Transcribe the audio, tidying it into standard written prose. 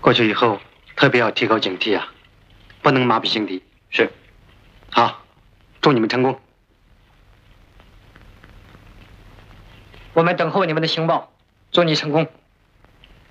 过去以后特别要提高警惕啊，不能麻痹心敌。 是。 好，祝你们成功。 我们等候你们的情报，祝你成功。